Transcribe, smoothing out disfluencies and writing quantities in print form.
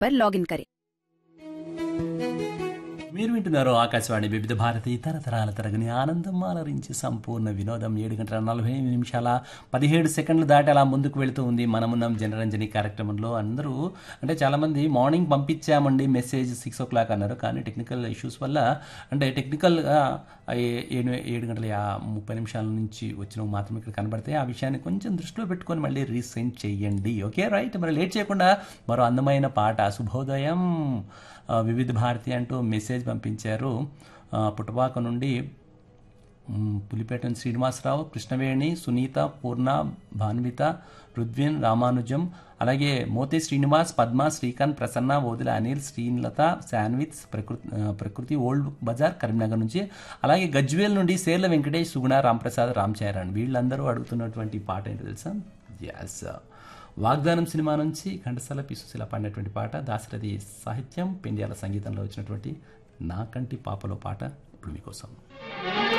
पर लॉगिन करें। మీరు వింటున్నారు ఆకాశవాణి వివిధ భారతి తరతరాల తరగని ఆనందం ఆలరించి సంపూర్ణ వినోదం 7:48 దాటి అలా ముందుకు వెళుతూ ఉంది. మనమున్నాం జనరంజని కార్యక్రమంలో. అందరూ అంటే చాలామంది మార్నింగ్ పంపించామండి మెసేజ్ 6 o'clock అన్నారు. కానీ టెక్నికల్ ఇష్యూస్ వల్ల అంటే టెక్నికల్గా 7:30 నుంచి వచ్చినవి మాత్రమే ఇక్కడ కనబడతాయి. ఆ విషయాన్ని కొంచెం దృష్టిలో పెట్టుకొని మళ్ళీ రీసెండ్ చేయండి. Okay right. మరి లేట్ చేయకుండా మరో అందమైన పాట శుభోదయం వివిధ భారతి అంటూ మెసేజ్ పంపించారు. పుట్టపాక నుండి పులిపేట శ్రీనివాసరావు, కృష్ణవేణి, సునీత, పూర్ణ, భాన్విత, రుద్విన్, రామానుజం, అలాగే మోతే శ్రీనివాస్, పద్మ, శ్రీకాంత్, ప్రసన్న, ఓదిల అనిల్, శ్రీలత, శాన్విత్, ప్రకృతి ఓల్డ్ బజార్ కరీంనగర్ నుంచి, అలాగే గజ్వేల్ నుండి సేర్ల వెంకటేష్, సుగుణ, రాంప్రసాద్, రామ్ చరణ్ వీళ్ళందరూ అడుగుతున్నటువంటి పాట ఏంటో తెలుసా? ఎస్, వాగ్దానం సినిమా నుంచి ఘంటసాల పి సుశీల పాడినటువంటి పాట, దాశరథి సాహిత్యం, పెండ్యాల సంగీతంలో వచ్చినటువంటి నా కంటి పాపలో పాట ఇప్పుడు మీకోసం.